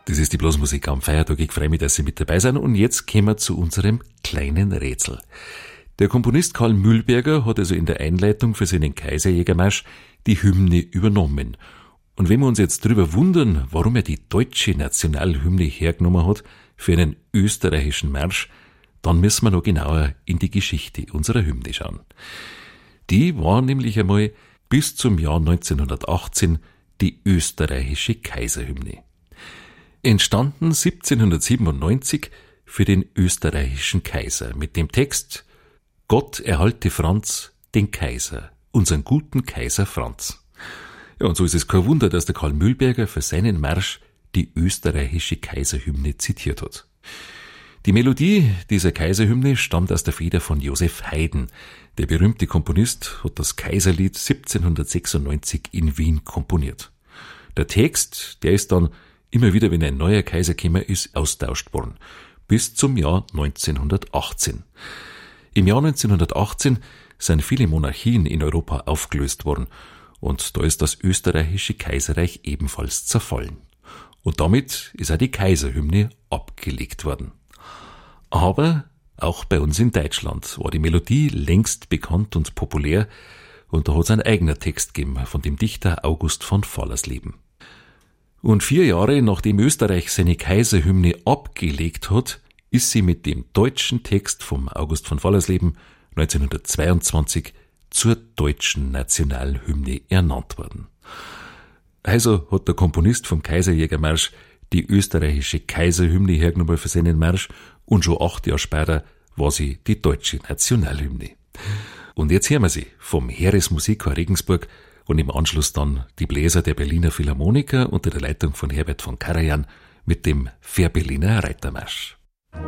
Das ist die Blasmusik am Feiertag. Ich freue mich, dass Sie mit dabei sind. Und jetzt kommen wir zu unserem kleinen Rätsel. Der Komponist Karl Mühlberger hat also in der Einleitung für seinen Kaiserjägermarsch die Hymne übernommen. Und wenn wir uns jetzt drüber wundern, warum er die deutsche Nationalhymne hergenommen hat für einen österreichischen Marsch, dann müssen wir noch genauer in die Geschichte unserer Hymne schauen. Die war nämlich einmal bis zum Jahr 1918 die österreichische Kaiserhymne. Entstanden 1797 für den österreichischen Kaiser mit dem Text Gott erhalte Franz, den Kaiser, unseren guten Kaiser Franz. Ja, und so ist es kein Wunder, dass der Karl Mühlberger für seinen Marsch die österreichische Kaiserhymne zitiert hat. Die Melodie dieser Kaiserhymne stammt aus der Feder von Joseph Haydn. Der berühmte Komponist hat das Kaiserlied 1796 in Wien komponiert. Der Text, der ist dann immer wieder, wenn ein neuer Kaiser gekommen ist, austauscht worden. Bis zum Jahr 1918. Im Jahr 1918 sind viele Monarchien in Europa aufgelöst worden. Und da ist das österreichische Kaiserreich ebenfalls zerfallen. Und damit ist auch die Kaiserhymne abgelegt worden. Aber auch bei uns in Deutschland war die Melodie längst bekannt und populär. Und da hat es einen eigenen Text gegeben von dem Dichter August von Fallersleben. Und 4 Jahre nachdem Österreich seine Kaiserhymne abgelegt hat, ist sie mit dem deutschen Text vom August von Fallersleben 1922 zur deutschen Nationalhymne ernannt worden. Also hat der Komponist vom Kaiserjägermarsch die österreichische Kaiserhymne hergenommen für seinen Marsch und schon 8 Jahre später war sie die deutsche Nationalhymne. Und jetzt hören wir sie vom Heeresmusikchor Regensburg und im Anschluss dann die Bläser der Berliner Philharmoniker unter der Leitung von Herbert von Karajan mit dem Fährberliner Reitermarsch.